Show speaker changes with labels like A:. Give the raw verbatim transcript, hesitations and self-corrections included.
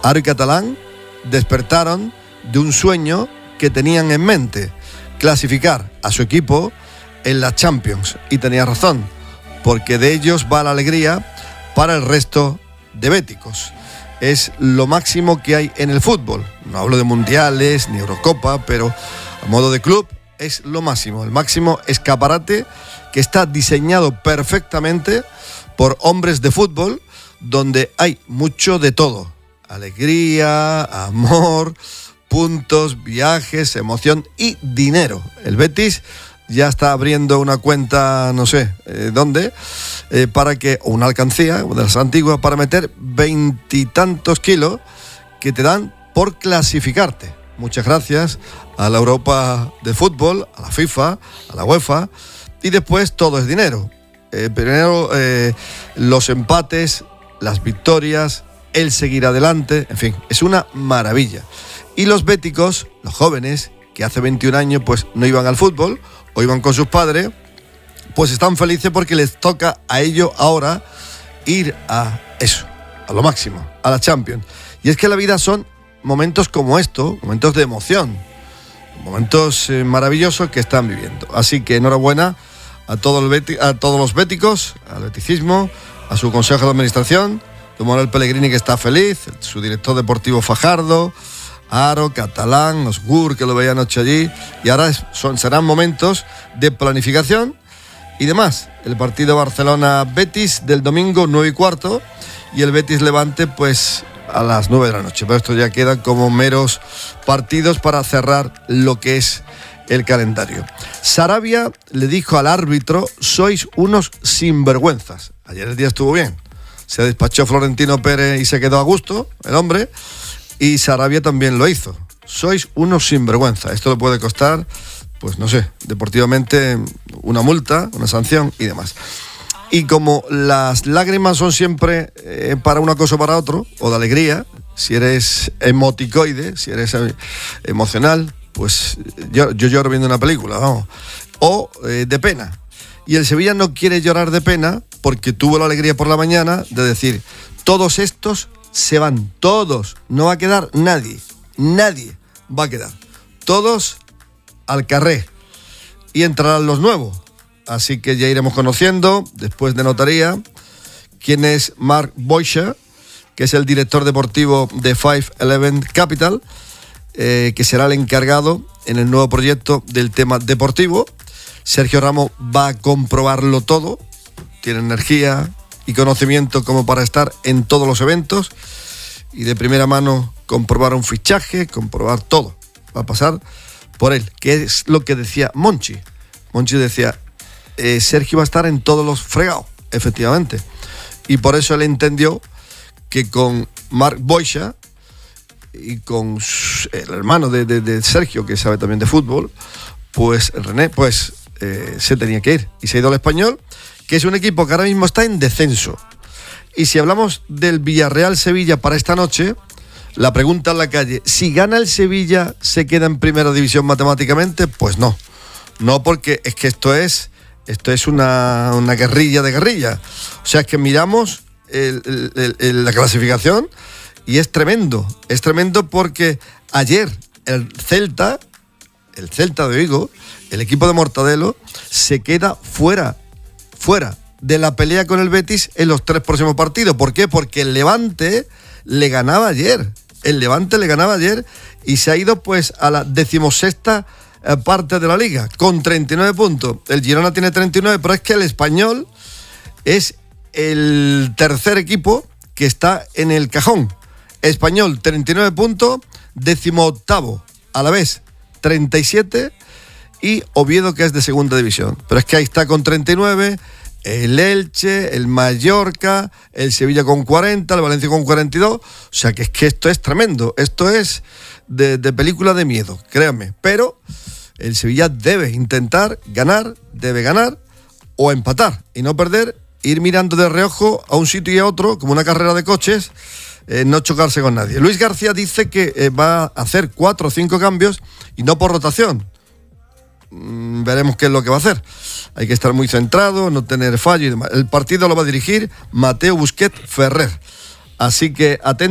A: Aro y Catalán despertaron de un sueño que tenían en mente: clasificar a su equipo en la Champions. Y tenía razón, porque de ellos va la alegría para el resto de béticos. Es lo máximo que hay en el fútbol. No hablo de mundiales ni Eurocopa, pero a modo de club es lo máximo, el máximo escaparate que está diseñado perfectamente por hombres de fútbol, donde hay mucho de todo: alegría, amor, puntos, viajes, emoción y dinero. El Betis ya está abriendo una cuenta, no sé eh, dónde, eh, para que, o una alcancía de las antiguas, para meter veintitantos kilos que te dan por clasificarte. Muchas gracias a la Europa de fútbol, a la FIFA, a la UEFA, y después todo es dinero. Eh, primero eh, los empates, las victorias, el seguir adelante, en fin, es una maravilla. Y los béticos, los jóvenes, que hace veintiún años pues no iban al fútbol o iban con sus padres, pues están felices porque les toca a ellos ahora ir a eso, a lo máximo, a la Champions. Y es que la vida son momentos como estos, momentos de emoción, momentos eh, maravillosos que están viviendo. Así que enhorabuena a, todo el beti- a todos los béticos, al beticismo, a su consejo de administración, don Manuel Pellegrini, que está feliz, su director deportivo Fajardo, Aro, Catalán, Osgur, que lo veía anoche allí, y ahora es, son, serán momentos de planificación y demás. El partido Barcelona-Betis del domingo, nueve y cuarto, y el Betis-Levante, pues a las nueve de la noche. Pero esto ya quedan como meros partidos para cerrar lo que es el calendario. Sarabia le dijo al árbitro: sois unos sinvergüenzas. Ayer el día estuvo bien. Se despachó Florentino Pérez y se quedó a gusto, el hombre. Y Sarabia también lo hizo. Sois unos sinvergüenza. Esto le puede costar, pues no sé, deportivamente una multa, una sanción y demás. Y como las lágrimas son siempre eh, para una cosa o para otro, o de alegría, si eres emoticoide, si eres eh, emocional, pues yo, yo lloro viendo una película, vamos. O eh, de pena. Y el Sevilla no quiere llorar de pena porque tuvo la alegría por la mañana de decir: todos estos se van, todos, no va a quedar nadie, nadie va a quedar, todos al carré, y entrarán los nuevos. Así que ya iremos conociendo, después de notaría, quién es Mark Boycha, que es el director deportivo de Five Eleven Capital, eh, que será el encargado en el nuevo proyecto del tema deportivo. Sergio Ramos va a comprobarlo todo, tiene energía y conocimiento como para estar en todos los eventos y de primera mano comprobar un fichaje, comprobar todo. Va a pasar por él, que es lo que decía Monchi. Monchi decía, eh, Sergio va a estar en todos los fregados, efectivamente. Y por eso él entendió que con Mark Boycha y con el hermano de, de, de Sergio, que sabe también de fútbol, pues René, pues eh, se tenía que ir. Y se ha ido al Español, que es un equipo que ahora mismo está en descenso. Y si hablamos del Villarreal-Sevilla para esta noche, la pregunta en la calle: si gana el Sevilla, ¿se queda en primera división matemáticamente? Pues no. No, porque es que esto es esto es una, una guerrilla de guerrilla. O sea, es que miramos el, el, el, la clasificación y es tremendo. Es tremendo porque ayer el Celta, el Celta de Vigo, el equipo de Mortadelo, se queda fuera fuera de la pelea con el Betis en los tres próximos partidos. ¿Por qué? Porque el Levante le ganaba ayer. El Levante le ganaba ayer y se ha ido pues a la decimosexta parte de la liga con treinta y nueve puntos. El Girona tiene treinta y nueve, pero es que el Español es el tercer equipo que está en el cajón. Español treinta y nueve puntos, decimoctavo Alavés treinta y siete y Oviedo, que es de segunda división. Pero es que ahí está con treinta y nueve el Elche, el Mallorca, el Sevilla con cuarenta, el Valencia con cuarenta y dos. O sea que es que esto es tremendo. Esto es de, de película de miedo, créanme. Pero el Sevilla debe intentar ganar, debe ganar o empatar y no perder, ir mirando de reojo a un sitio y a otro, como una carrera de coches, eh, no chocarse con nadie. Luis García dice que eh, va a hacer cuatro o cinco cambios y no por rotación. Mm, veremos qué es lo que va a hacer. Hay que estar muy centrado, no tener fallo y demás. El partido lo va a dirigir Mateo Busquets Ferrer. Así que atento.